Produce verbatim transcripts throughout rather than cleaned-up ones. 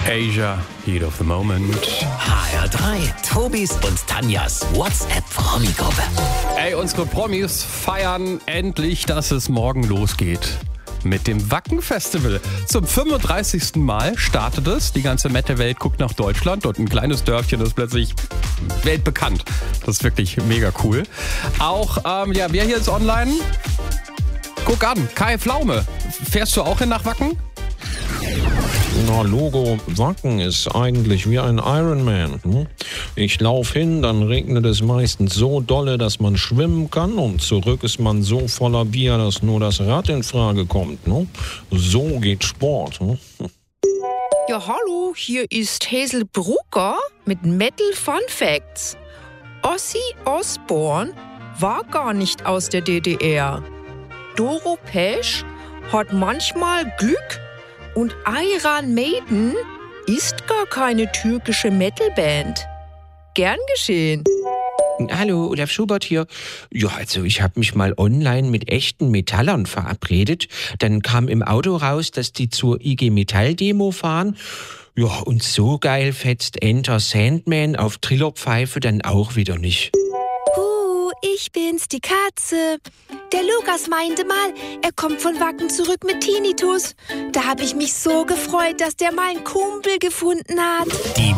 Asia, Heat of the Moment. H R drei, Tobis und Tanjas WhatsApp-Promi-Gruppe. Ey, unsere Promis feiern endlich, dass es morgen losgeht. Mit dem Wacken-Festival. Zum fünfunddreißigsten Mal startet es. Die ganze Mette-Welt guckt nach Deutschland und ein kleines Dörfchen ist plötzlich weltbekannt. Das ist wirklich mega cool. Auch, ähm, ja, wer hier ist online? Guck an, Kai Pflaume. Fährst du auch hin nach Wacken? Na, Logo, Wacken ist eigentlich wie ein Ironman. Hm? Ich laufe hin, dann regnet es meistens so dolle, dass man schwimmen kann und zurück ist man so voller Bier, dass nur das Rad in Frage kommt. Ne? So geht Sport. Hm? Ja, hallo, hier ist Hazel Brugger mit Metal Fun Facts. Ozzy Osbourne war gar nicht aus der D D R. Doro Pesch hat manchmal Glück und Iron Maiden ist gar keine türkische Metalband. Gern geschehen. Hallo, Olaf Schubert hier. Ja, also ich habe mich mal online mit echten Metallern verabredet. Dann kam im Auto raus, dass die zur I G Metall-Demo fahren. Ja, und so geil fetzt Enter Sandman auf Trillerpfeife dann auch wieder nicht. Huh, ich bin's, die Katze. Der Lukas meinte mal, er kommt von Wacken zurück mit Tinnitus. Da habe ich mich so gefreut, dass der mal einen Kumpel gefunden hat. Die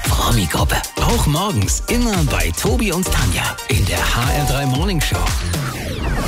WhatsApp-Promi-Gruppe. Auch morgens immer bei Tobi und Tanja in der H R drei Morning Show.